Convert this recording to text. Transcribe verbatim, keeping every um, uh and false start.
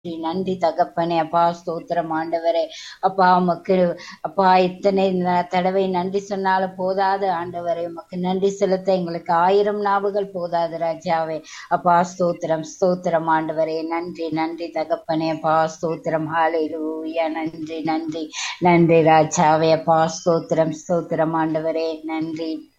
நன்றி தகப்பனே. அப்பா ஸ்தோத்திரம் ஆண்டவரே. அப்பா உமக்கு அப்பா இத்தனை ந- தடவை நன்றி சொன்னாலும் போதாது ஆண்டவரே. உமக்கு நன்றி செலுத்த எங்களுக்கு ஆயிரம் நாவுகள் போதாது ராஜாவே. அப்பா ஸ்தோத்திரம் ஸ்தோத்திரம் ஆண்டவரே. நன்றி நன்றி தகப்பனே. அப்பா ஸ்தோத்திரம். ஹalleluya. நன்றி நன்றி நன்றி ராஜாவே. அப்பா ஸ்தோத்திரம் ஸ்தோத்திரம் ஆண்டவரே. நன்றி